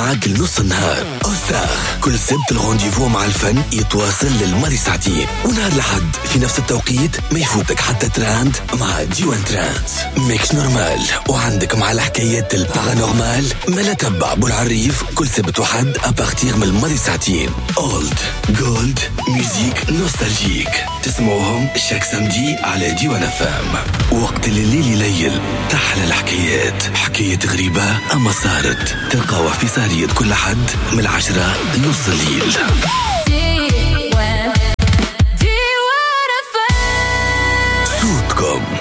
معاك لنص النهار. أوستاخ كل سبت الغونديفو مع الفن يتواصل للماضي ساعتين، ونهار لحد في نفس التوقيت ما يفوتك حتى تراند مع ديوان تراند. ميكس نورمال، وعندك مع الحكايات البارانورمال ملا تبع بالعريف كل سبت وحد أبارتيغ من الماضي ساعتين. أولد جولد ميوزيك نوستالجيك تسمعوهم شاك سامدي على ديوان فام. وقت الليل يليل تحلى الحكايات، حكايات غريبة أما صارت تلقاوها في سهرية كل حد من 10 لنص الليل. صوتكم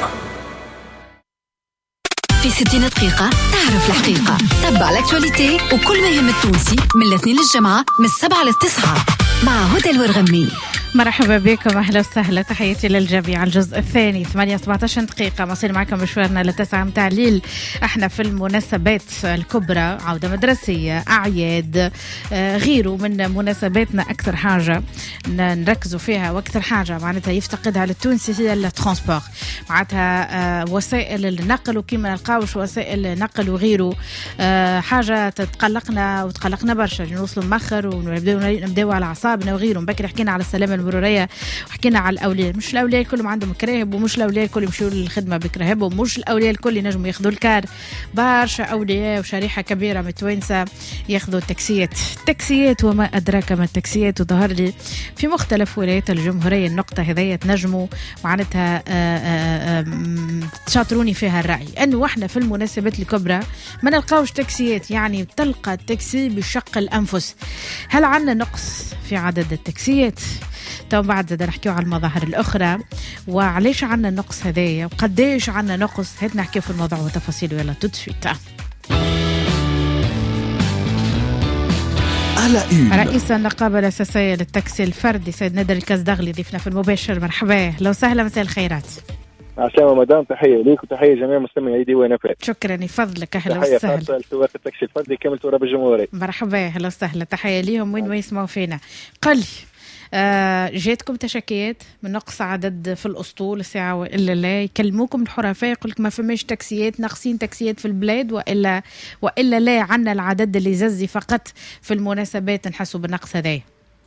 في 60 دقيقة تعرف الحقيقة. تبع الأكتواليتي وكل ما يهم التونسي من الاثنين للجمعة من 7 ل9 مع هدى الورغمي. مرحبا بكم، أهلا وسهلا، تحياتي للجميع. الجزء الثاني 8-17 دقيقة مصير معكم مشوارنا لتسعة متاع الليل. احنا في المناسبات الكبرى، عودة مدرسية، أعياد، غيره من مناسباتنا. أكثر حاجة نركزوا فيها وأكثر حاجة معناتها يفتقدها للتونسي هي الترانسبور، معناتها وسائل النقل، وكما نلقاوش وسائل نقل وغيره. حاجة تتقلقنا وتقلقنا برشا، نوصلوا مأخر ونبدأوا على أعصابنا وغيره. بكرة حكينا على السلامة المرورية وحكينا على الأولياء، مش الأولياء كلهم عندهم كراهب، ومش الأولياء الكل يمشوا للخدمة بكراهب، ومش الأولياء الكل ينجموا ياخذوا الكار. برشا أولياء وشريحة كبيرة من توانسة ياخذوا التاكسيات وما أدراك ما التاكسيات. وظهر لي في مختلف ولايات الجمهورية النقطة هذية تنجموا معناتها تشاطروني فيها الرأي، أنه احنا في المناسبات الكبرى ما نلقاوش تاكسيات، يعني تلقى التاكسي بشق الأنفس. هل عنا نقص في عدد التاكسيات؟ تو بعد بدنا نحكيو على المظاهر الأخرى وعليش عنا النقص هذايا وقديش عنا نقص. هات نحكيو في الموضوع وتفاصيله، يلا تدسويت. رئيس النقابة الأساسية للتاكسي الفردي سيد نادر الكزدغلي ضيفنا في المباشر. مرحبا، لو سهلا، مساء الخيرات. السلام مدام، تحية ليك وتحية جميع مستمعي ديوان فام. شكرا، يفضلك، أهلا وسهلا. تحية خاصة لسواق التاكسي الفردي كامل تراب الجمهورية. مرحبا، أهلا وسهلا، تحية ليهم وين ما يسمعوا فينا. قل جاتكم تشكيات من نقص عدد في الأسطول الساعة وإلا لا؟ يكلموكم الحرفاء يقولك ما فماش تاكسيات، ناقصين تاكسيات في البلاد، وإلا لا عنا العدد اللي يززي فقط في المناسبات نحسوا بالنقص هذا؟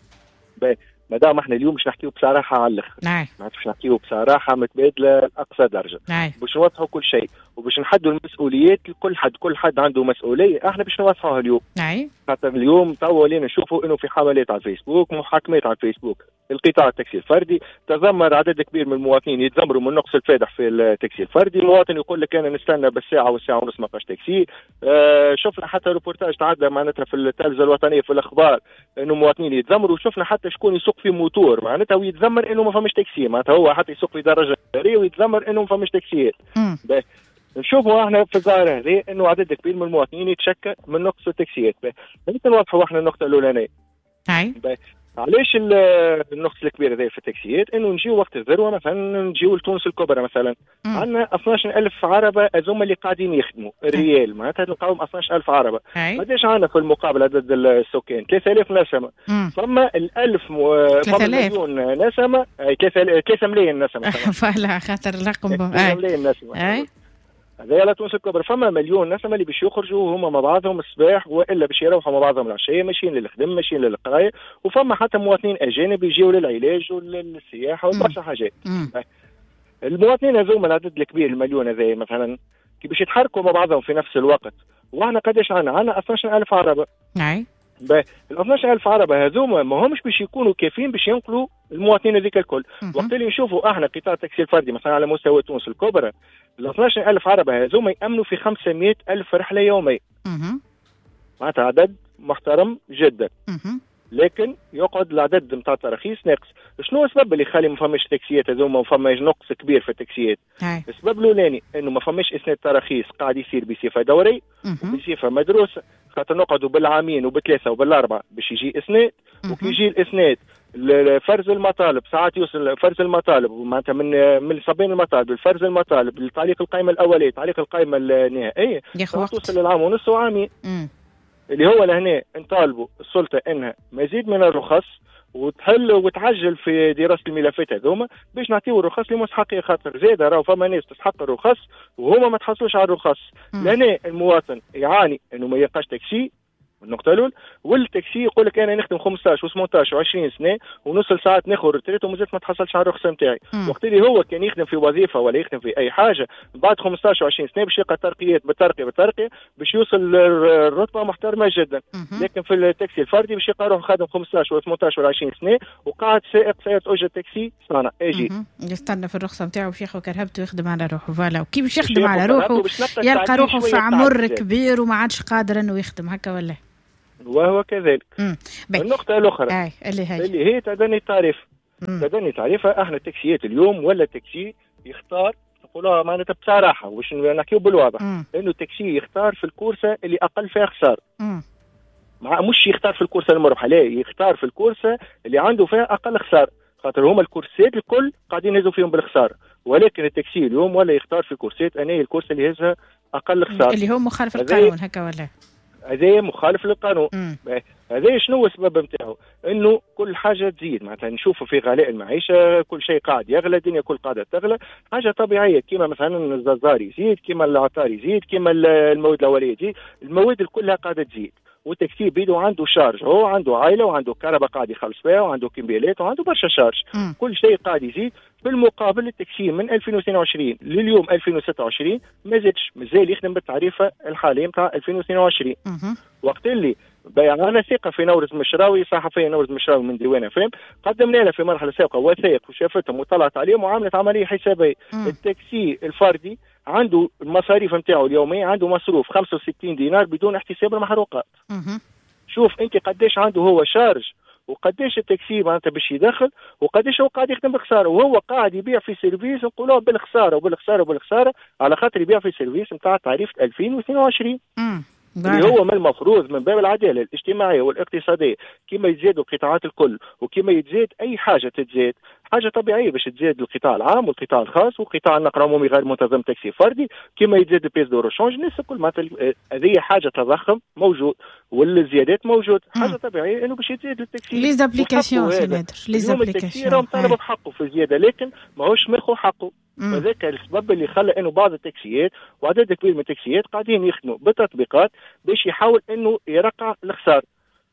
مدام احنا اليوم مش نحكيه بصراحة على الأخر، مش نحكيه بصراحة متبادلة لأقصى درجة، باش نوضحوا كل شيء وباش نحدوا المسؤوليات. كل حد عنده مسؤولية، احنا باش نوضحوها اليوم. حتى اليوم توا لينا نشوفوا انه في حملات على الفيسبوك، محاكمات على الفيسبوك. القطاع التاكسي الفردي تذمر عدد كبير من المواطنين يتذمروا من نقص الفادح في التاكسي الفردي. المواطن يقول لك انا نستنى بالساعة والساعة ونص ما بقاش تاكسي. شفنا حتى ريبورتاج تعدى معناتها في التلفزة الوطنية في الأخبار انه مواطنين يتذمروا، وشفنا حتى شكون يسوق في موتور معناتها ويتذمر انه ما فماش تاكسي، معناتها هو حتى يسوق في درجة جارية ويتذمر انه ما فماش تاكسيات. نشوفوا احنا في الظاهرة هذه انه عدد كبير من المواطنين يتشكى من نقص التاكسيات. نوضحوا احنا النقطة الأولانية. علاش النقص الكبير هذا في التاكسيات؟ انه نجيو وقت الذروه مثلا، نجيو لتونس الكبرى مثلا، عندنا 12,000 عربه هذوما اللي قاعدين يخدموا الريال، معناتها نلقاوهم 12,000 عربه. قداش عندنا في المقابل عدد السكان؟ 3,000 نسمه. ثم 1000 مليون نسمه، 3 ملايين نسمه. فعلا خاطر الرقم 3 ملايين نسمه. هذا لا تونس الكبرى. فما مليون نسمة اللي باش يخرجوا هما مع بعضهم الصباح والا باش يروحوا مع بعضهم العشيه، ماشيين للخدمه، ماشيين للقرايه. وفما حتى مواطنين اجانب يجيوا للعلاج وللسياحه وبرشا حاجات. المواطنين هذوما العدد الكبير المليون هذا مثلا كي باش يتحركوا مع بعضهم في نفس الوقت، واحنا قداش عندنا 12,000 عربه. ال 12,000 عربه هذوما ما همش باش يكونوا كافيين باش ينقلوا المواطنين هذيك الكل. وقت اللي نشوفوا احنا قطاع التاكسي الفردي مثلا على مستوى تونس الكبرى، ال 12,000 عربه هذوما يامنوا في 500,000 رحله يوميه. معناتها عدد محترم جدا. لكن يقعد العدد نتاع التراخيص ناقص. شنو السبب اللي يخلي ما فماش تاكسيات هذوما وفما نقص كبير في التاكسيات؟ السبب الاولاني انه ما فماش اسناد تراخيص قاعد يصير بصفه دوريه وبصفه مدروسه، خاطر نقعدوا بالعامين وبالثلاثه وبالاربعه باش يجي اسناد، وكي يجي الاسناد فرز المطالب ساعات يوصل فرز المطالب معناتها من صبين المطالب لفرز المطالب لتعليق القائمه الاوليه تعليق القائمه النهائيه توصل للعام ونص وعامين. اللي هو لهنا نطالبوا السلطه انها مزيد من الرخص وتحل وتعجل في دراسه الملفات هذوما باش نعطيو الرخص لمستحقيه، خاطر زيد راهو فما ناس تستحق الرخص وهما ما تحصلوش على الرخص. لهنا المواطن يعاني انه ما يلقاش تاكسي، النقطة الأولى. والتاكسي يقول لك أنا نخدم 15 و18 و20 سنة ونوصل ساعات ناخذ ريتريت ومازلت ما تحصلش على الرخصة نتاعي. وقت اللي هو كان يخدم في وظيفة ولا يخدم في أي حاجة بعد 15 و20 سنة باش يلقى ترقيات بالترقية باش يوصل الرتبة محترمة جدا. لكن في التاكسي الفردي باش يلقى روحه خادم 15 و18 و20 سنة وقاعد سائق أجرة تاكسي صانع أجي يستنى في الرخصة نتاعو باش ياخذ كرهبته ويخدم على روحه. فوالا وكيف باش يخدم على روحه يلقى روحه في عمر كبير وما عادش قادر انه يخدم هكا ولا وهو كذلك. النقطة الأخرى اللي هي تدني التعريف. تدني تعريفها احنا التاكسيات اليوم ولا التاكسي يختار نقولها معناتها بصراحة واش نحكيو بالواضح لأنه التاكسي يختار في الكورسة اللي أقل فيها خسارة. مش يختار في الكورسة المربحة، لا يختار في الكورسة اللي عنده فيها أقل خسارة، خاطر هما الكورسات الكل قاعدين يهزوا فيهم بالخسارة. ولكن التاكسي اليوم ولا يختار في كورسات أنا الكورسة اللي هزها أقل خسارة اللي هو مخالف للقانون هكا ولا هذا مخالف للقانون. هذا شنو السبب نتاعو؟ انه كل حاجه تزيد، معناتها نشوفوا في غلاء المعيشه كل شيء قاعد يغلى، الدنيا كل قاعده تغلى، حاجه طبيعيه. كما مثلا الززار يزيد، كما العطار يزيد، كما المواد الاوليه تزيد، المواد كلها قاعده تزيد. والتاكسي بيدو عنده شارج، هو عنده عائله وعنده كهرباء قاعد يخلص فيها وعنده كمبيالات وعنده برشا شارج. كل شيء قاعد يزيد. بالمقابل التاكسي من 2022 لليوم 2026 ما زادش، مازال يخدم بالتعريفه الحاليه نتاع 2022. وقت اللي انا ثقه في نورز مشراوي، صحفيه نورز مشراوي من ديوان فهم، قدمنا لها في مرحله سابقه وثائق وشافتهم وطلعت عليهم وعملت عمليه حسابيه. التاكسي الفردي عنده المصاريف نتاعو اليوميه، عنده مصروف 65 دينار بدون احتساب المحروقات. شوف انت قديش عنده هو شارج وقديش التاكسي معناتها باش يدخل وقديش هو قاعد يخدم بخساره، وهو قاعد يبيع في سيرفيس نقولوها بالخساره وبالخساره وبالخساره على خاطر يبيع في سيرفيس نتاع تعريف 2022. اللي هو من المفروض من باب العداله الاجتماعيه والاقتصاديه كما يتزادوا القطاعات الكل وكما يتزاد اي حاجه تتزاد، حاجه طبيعيه باش تزاد القطاع العام والقطاع الخاص وقطاع النقل العمومي غير منتظم تاكسي فردي، كما يتزاد البيس دو روشونج، الناس الكل معناتها هذه حاجه تضخم موجود والزيادات موجود، حاجه طبيعيه انه باش يزيد التاكسي. لي زابليكاسيون لي زابليكاسيون راهم طالب بحقه في الزياده لكن ماهوش ماخذ حقه. وذاك السبب اللي خلى انه بعض التاكسيات وعدد كبير من التاكسيات قاعدين يخدموا بتطبيقات باش يحاول انه يرقع الخساره.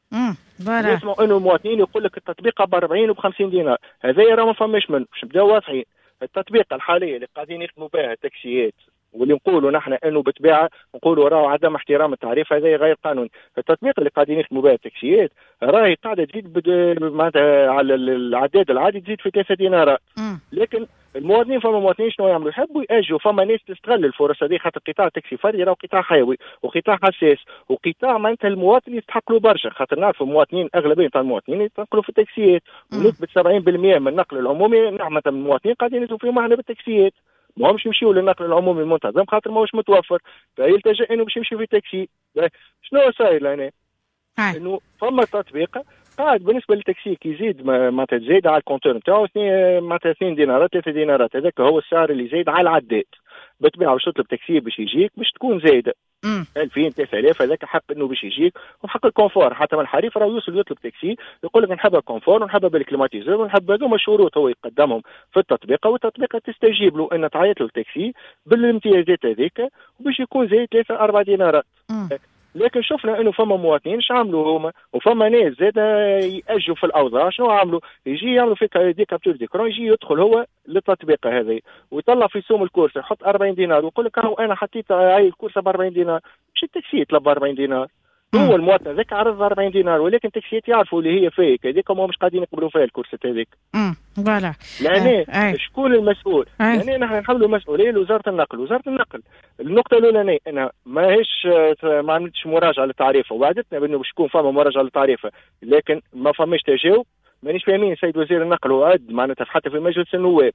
يسمعوا انه المواطنين يقول لك التطبيق ب 40 وب 50 دينار، هذا راه ما فماش منه، باش نبداو واضحين. التطبيق الحاليه اللي قاعدين يخدموا بها التاكسيات واللي نقولوا نحن انه بتباعه نقولوا راه عدم احترام التعريف، هذا غير قانوني. التطبيق اللي قاعدين يخدموا بها التاكسيات راهي قاعده تزيد معناتها على العداد العادي تزيد في 3 دينارات. لكن المواطنين فما مواطنين شنو يعملوا؟ يحبوا ياجوا، فما ناس تستغل الفرص هذه خاطر قطاع التاكسي الفردي راهو قطاع حيوي وقطاع حساس وقطاع معناتها المواطن يستحق له برشا، خاطر نعرفوا المواطنين اغلبيه تاع المواطنين يتنقلوا في التاكسيات ونسبه 70% من النقل العمومي نعمه المواطنين قاعدين يدوا فيهم احنا بالتاكسيات، ما همش يمشيوا للنقل العمومي المنتظم خاطر ماهوش متوفر، فيلتجئ انه باش يمشي في تاكسي. شنو صاير لهنا؟ انه فما تطبيق قاعد بالنسبه للتاكسي كي يزيد معناتها تزيد على الكونتور نتاعو معناتها 2 دينارات 3 دينارات، هذاك هو السعر اللي زايد على العداد. بالطبيعه باش تطلب تاكسي باش يجيك باش تكون زايده 2000 3000، هذاك حق انه باش يجيك وحق الكونفور. حتى من الحريف راه يوصل يطلب تاكسي يقول لك نحب الكونفور ونحب بالكليماتيزور ونحب هذوما الشروط هو يقدمهم في التطبيق، والتطبيق تستجيب له ان تعيط له التاكسي بالامتيازات هذيك وباش يكون زايد 3 4 دينارات. لكن شفنا انه فما مواطنين اش عملوا هما وفما ناس زاد يأجوا في الاوضاع. شنو عملوا؟ يجي يعملوا في دي كابتور ديكرون، يجي يدخل هو للتطبيق هذا ويطلع في سوم الكورسه يحط 40 دينار ويقول لك اهو انا حطيت هاي الكورسه ب 40 دينار، مش التاكسي يطلب 40 دينار، هو المواطن ذاك عرض 40 دينار، ولكن التاكسيات يعرفوا اللي هي فيك هذيك وما مش قاعدين يقبلوا فيها الكورسه هذيك. فوالا لأن شكون المسؤول؟ لأن نحن نحملوا المسؤوليه لوزاره النقل. وزاره النقل النقطه الاولى انها ماهيش ما عملتش مراجعه للتعريفه، وعدتنا بانه باش تكون فما مراجعه للتعريفه لكن ما فماش تجاوب. مانيش فاهمين سيد وزير النقل وعد معناتها حتى في مجلس النواب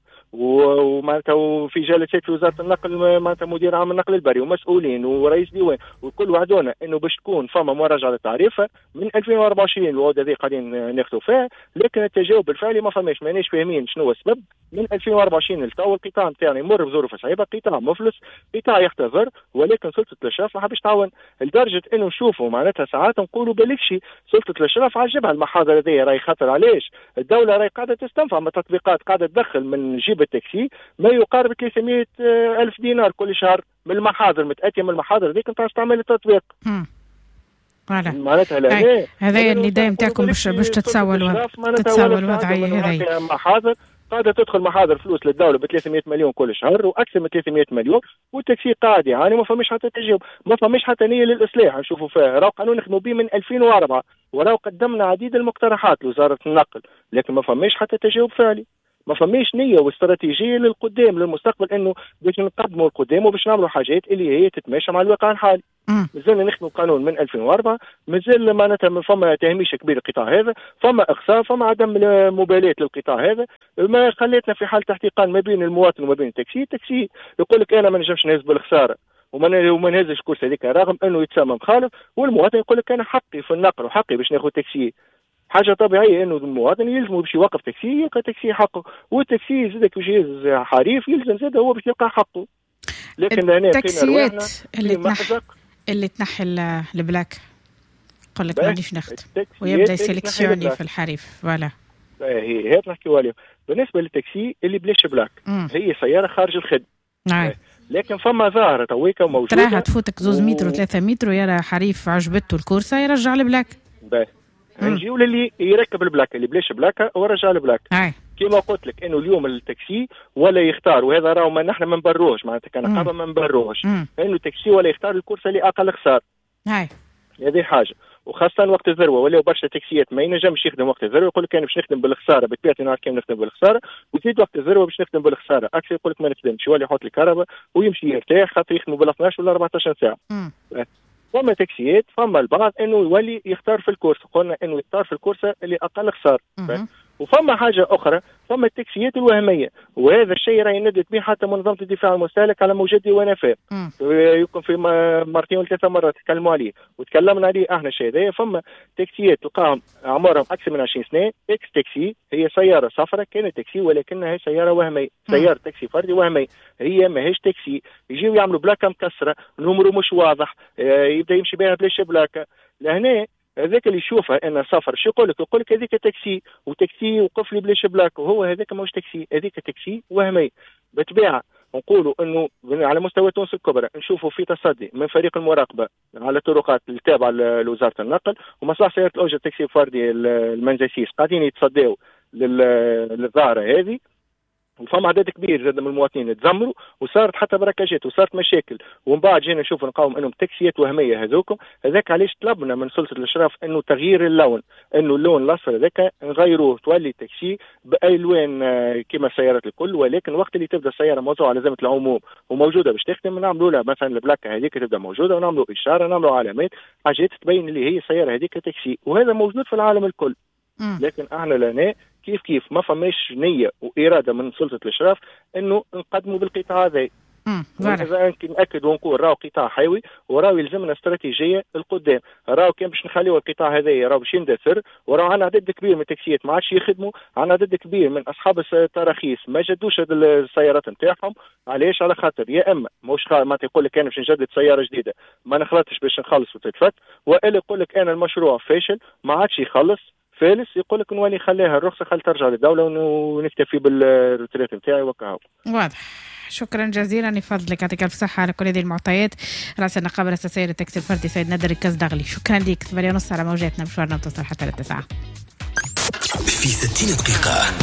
ومعناتها في جلسات في وزاره النقل معناتها مدير عام النقل البري ومسؤولين ورئيس ديوان والكل وعدونا انه باش تكون فما مراجعه للتعريفه من 2024 الوعد هذه قاعدين ناخذوا فيها، لكن التجاوب الفعلي ما فماش. مانيش فاهمين شنو هو السبب. من 2024 لتو القطاع نتاعنا يمر بظروف صعيبه، قطاع مفلس، قطاع يحتضر، ولكن سلطه الاشراف ما حبش تعاون لدرجه انه نشوفوا معناتها ساعات نقولوا بالكشي سلطه الاشراف عجبها المحاضر هذه راهي خاطر عليش الدولة راهي قاعدة تستنفع من تطبيقات قاعدة تدخل من جيب التاكسي ما يقارب 300 ألف دينار كل شهر من المحاضر، متأتية من المحاضر ذيك نتاع تعمل التطبيق. معناتها لا هذا النداء نتاعكم باش تتساوى الوضعيه هذه. محاضر قاعده تدخل محاضر فلوس للدوله ب 300 مليون كل شهر واكثر من 300 مليون، والتاكسي قاعد يعني ما فماش حتى تجاوب، ما فماش حتى نيه للاصلاح نشوفوا فيها. راهو قانون نخدموا به من 2004 وراهو قدمنا عديد المقترحات لوزاره النقل، لكن ما فماش حتى تجاوب فعلي، ما فماش نيه واستراتيجيه للقدام للمستقبل انه باش نقدموا القدام وباش نعملوا حاجات اللي هي تتماشى مع الواقع الحالي. مازلنا نخدموا قانون من 2004، مازال معناتها ما فما تهميش كبير القطاع هذا، فما اخفاء، فما عدم مبالاه للقطاع هذا، ما خليتنا في حاله احتقان ما بين المواطن وما بين التاكسي. التاكسي يقول لك انا ما نجمش نهز بالخساره وما نهزش الكرسي هذيك رغم انه يتسمى مخالف، والمواطن يقول لك انا حقي في النقل وحقي باش ناخذ تاكسي. حاجه طبيعيه انه المواطن يلزم باش يوقف تاكسي يلقى تاكسي حقه، والتاكسي زادك باش يهز حريف يلزم زاد هو باش يلقى حقه. لكن هنا التاكسيات اللي تنحي البلاك يقول لك مانيش نخدم ويبدا يسلكسيوني في الحريف. فوالا هي نحكيو عليها. بالنسبه للتاكسي اللي بلاش بلاك هي سياره خارج الخدمه، لكن فما ظاهره تويكا موجوده تراها تفوتك 2 متر و3 متر ويرى حريف عجبته الكورسه يرجع البلاك. نجيو للي يركب البلاك اللي بلاش بلاكه ورجع البلاك. كما قلت لك انه اليوم التاكسي ولا يختار، وهذا راهو ما نحن ما نبروهش معناتها كان قبل ما نبروهش، انه التاكسي ولا يختار الكورسه اللي اقل خساره. هذه حاجه، وخاصه وقت الذروه ولاو برشا تاكسيات ما ينجمش يخدم وقت الذروه، يقول لك انا باش نخدم بالخساره بطبيعتي نعرف كيف نخدم بالخساره، وزيد وقت الذروه باش نخدم بالخساره اكثر يقول لك ما نخدمش، يولي يحط الكهرباء ويمشي يرتاح خاطر يخدموا بال 12 ولا 14 ساعه. فما تاكسيات فما البعض انه يولي يختار في الكورس، قلنا انه يختار في الكورسه اللي اقل خساره. وفما حاجه اخرى، فما التاكسيات الوهميه، وهذا الشيء راهي ندت به حتى منظمه الدفاع عن المستهلك على موجدي ونفاء. يمكن في مرتين ولا 3 مرات تكلموا عليه وتكلمنا عليه احنا الشيء هذا. فما تاكسيات تلقاهم اعمارهم اكثر من 20 سنه، اكس تاكسي، هي سياره صفراء كانت تاكسي ولكنها سياره وهميه، سياره تاكسي فردي وهميه، هي ماهيش تاكسي. يجيو يعملوا بلاكه مكسره، نمرو مش واضح، يبدا يمشي بها بلاش بلاكه. لهنا هذاك اللي يشوفها ان سفر شو يقول لك هذيك تاكسي، وتاكسي وقف لي بلاش بلاك، وهو هذاك ماهوش تاكسي، هذيك تاكسي وهمي. بالطبيعه نقولوا انه على مستوى تونس الكبرى نشوفوا في تصدي من فريق المراقبه على الطرقات التابعه لوزاره النقل ومصلحه سياره الاجره التاكسي الفردي المنزاسيس قاعدين يتصدوا للظاهره هذه. وفما عدد كبير زاد من المواطنين تزمروا وصارت حتى بركاجات وصارت مشاكل، ومن بعد جينا نشوفوا نقاوم انهم تاكسيات وهميه هذوكم. هذاك علاش طلبنا من سلطه الاشراف انه تغيير اللون، انه اللون الاصفر هذاك نغيروه، تولي التاكسي بالوان كما السيارات الكل، ولكن وقت اللي تبدا السياره موضوعه على لازمه العموم وموجوده باش تخدم نعملوا لها مثلا البلاكه هذيك تبدا موجوده، ونعملوا اشاره، نعملوا علامات، حاجات تبين اللي هي السياره هذيك تاكسي، وهذا موجود في العالم الكل. لكن احنا لنا كيف ما فماش نيه واراده من سلطه الاشراف انه نقدموا بالقطاع هذا. إذا نأكد ونقول راهو قطاع حيوي وراهو يلزمنا استراتيجيه القدام، راهو كان باش نخليوا القطاع هذا راهو باش يندثر، وراهو عندنا عدد كبير من التاكسيات ما عادش يخدموا، عندنا عدد كبير من اصحاب التراخيص ما جدوش السيارات نتاعهم. علاش؟ على خاطر يا اما موش ما تقول لك انا باش نجدد سياره جديده ما نخلطش باش نخلص وتتفت، والا يقول لك انا المشروع فاشل ما عادش يخلص فالس، يقول لك نولي خليها الرخصه خل ترجع للدوله ونكتفي بالروتريت نتاعي وكاهو. واضح. شكرا جزيلا لفضلك، يعطيك الف صحه على كل هذه المعطيات. راس النقابه الاساسيه للتاكسي الفردي سيد نادر الكزدغلي، شكرا لك. 8:30 على موجاتنا، مشوارنا بتوصل حتى 9 في 60 دقيقه.